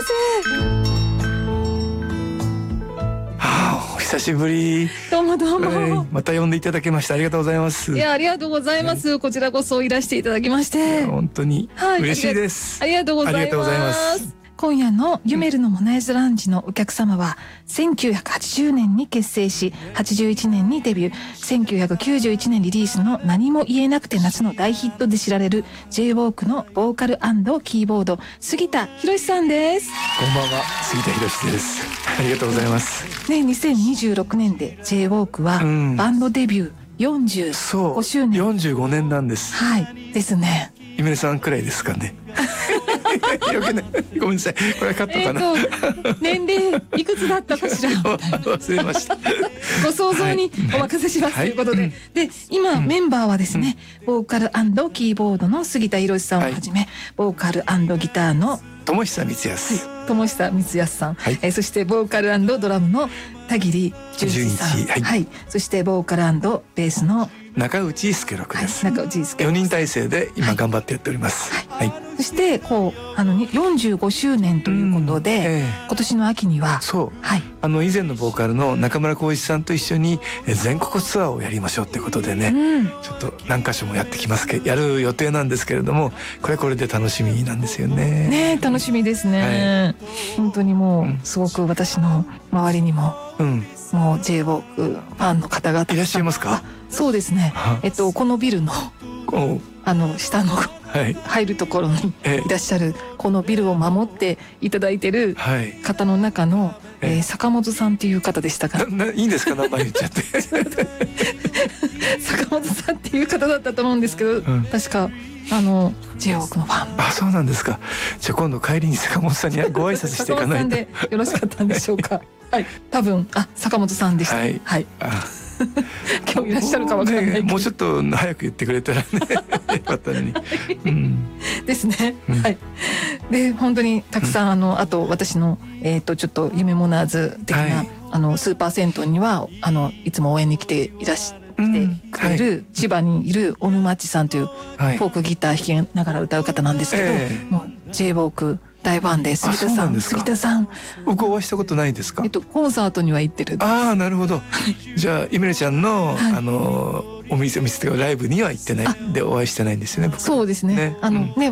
お久しぶり。 どうもどうも、 また呼んでいただきましてありがとうございます。 いや、ありがとうございます、こちらこそいらしていただきまして本当に嬉しいです。 ありがとうございます。今夜のユメルのモナエズランジのお客様は1980年に結成し81年にデビュー、1991年リリースの何も言えなくて夏の大ヒットで知られる J-WALK のボーカル&キーボード杉田博さんです。 こんばんは、杉田博です。ありがとうございますね。2026年で J-WALK はバンドデビュー45周年。 45年なんです。 はいですね。 ゆめるさんくらいですかね。よくね、ごめんなさい、これはカットかな。 年齢いくつだったかしらみたいな忘れました。 ご想像にお任せします、ということで、で今メンバーはですね、ボーカル&キーボードの杉田博さんをはじめ、ボーカル&ギターの友久光康、 友久光康さん、そしてボーカル&ドラムの田切淳一さん、そしてボーカル&ベースの中内助六です。 中内助 4人体制で今頑張ってやっております。 そして45周年ということで、今年の秋には以前のボーカルの中村浩一さんと一緒に全国ツアーをやりましょうってことでね、ちょっと何か所もやる予定なんですけれども、これで楽しみなんですよね。 ね、楽しみですね。本当にもうすごく私の周りにももう J-WALK ファンの方々 いらっしゃいますか？ そうですね。このビルの下の入るところにいらっしゃる、このビルを守っていただいてる方の中の坂本さんっていう方でしたか。 いいんですか、名前言っちゃって。 坂本さんっていう方だったと思うんですけど、確かJ-WALK のファン。 あ、そうなんですか。じゃあ今度帰りに坂本さんにご挨拶していかないと。 坂本さんでよろしかったんでしょうか。はい、多分坂本さんでした。はい。今日いらっしゃるかわからないけど、 もうちょっと早く言ってくれたらね、よかったのに。 ですね。はい。で本当にたくさんあと私のちょっと夢モナーズ的なスーパー銭湯にはいつも応援に来てくれる千葉にいる小沼地さんというフォークギター弾きながら歌う方なんですけど、もう J-WALK大ファンです。杉田さん。 僕お会いしたことないですか？ コンサートには行ってる。 ああ、なるほど。じゃあゆめるちゃんのお店とかライブには行ってないでお会いしてないんですよね。 そうですね。